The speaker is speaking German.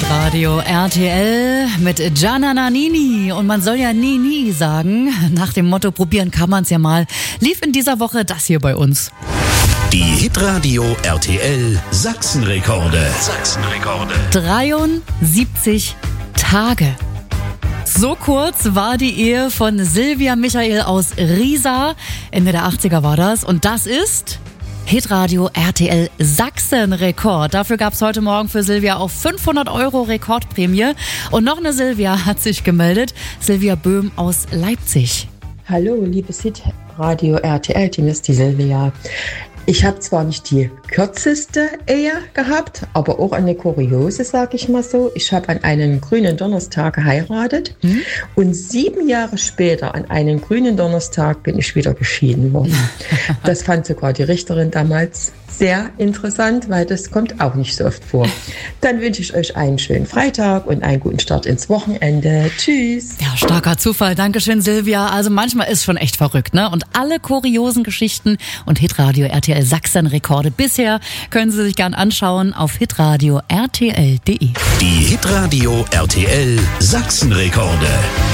Hitradio RTL mit Gianna Nannini. Und man soll ja nie sagen. Nach dem Motto, probieren kann man es ja mal. Lief in dieser Woche das hier bei uns. Die Hitradio RTL Sachsenrekorde. 73 Tage. So kurz war die Ehe von Silvia Michael aus Riesa. Ende der 80er war das. Und das ist Hitradio RTL Sachsenrekord. Dafür gab es heute Morgen für Silvia auch 500 € Rekordprämie. Und noch eine Silvia hat sich gemeldet. Silvia Böhm aus Leipzig. Hallo, liebes Hitradio RTL-Team, ist die Silvia. Ich habe zwar nicht die kürzeste Ehe gehabt, aber auch eine kuriose, sag ich mal so. Ich habe an einen grünen Donnerstag geheiratet und 7 Jahre später, an einen grünen Donnerstag, bin ich wieder geschieden worden. Das fand sogar die Richterin damals sehr interessant, weil das kommt auch nicht so oft vor. Dann wünsche ich euch einen schönen Freitag und einen guten Start ins Wochenende. Tschüss. Ja, starker Zufall. Dankeschön, Silvia. Also manchmal ist schon echt verrückt, ne? Und alle kuriosen Geschichten und Hitradio RTL Sachsen-Rekorde bisher können Sie sich gern anschauen auf hitradio rtl.de. Die Hitradio RTL Sachsenrekorde.